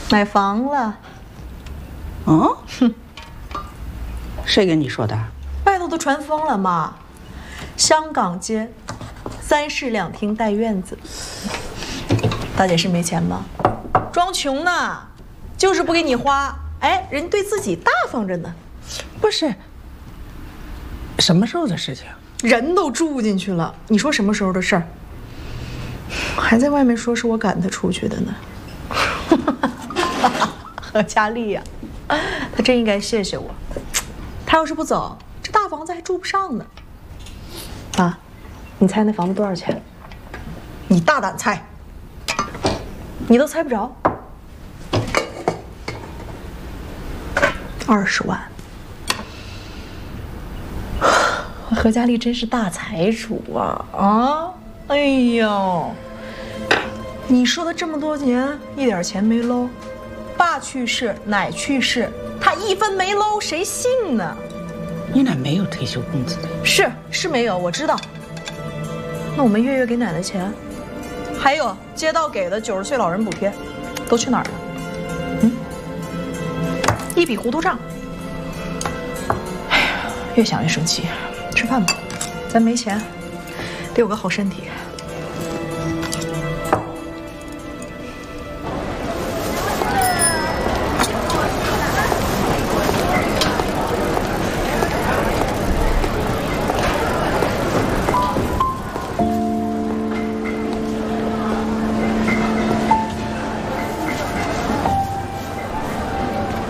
买房了。 哦，哼，谁跟你说的？ 外头都传疯了嘛。香港街，3室2厅带院子。大姐是没钱吗？装穷呢，就是不给你花。哎，人对自己大方着呢。 不是，什么时候的事情？ 人都住进去了，你说什么时候的事儿？还在外面说是我赶他出去的呢。何佳丽呀，他真应该谢谢我。他要是不走，这大房子还住不上呢。啊，你猜那房子多少钱？你大胆猜，你都猜不着。20万。何佳丽真是大财主啊！啊，哎呦，你说他这么多年一点钱没搂，爸去世，奶去世，他1分没搂，谁信呢？ 你俩没有退休工资的？ 是没有，我知道。那我们月月给奶奶钱，还有街道给的90岁老人补贴，都去哪儿了？一笔糊涂账。哎呀，越想越生气。吃饭吧，咱没钱，得有个好身体。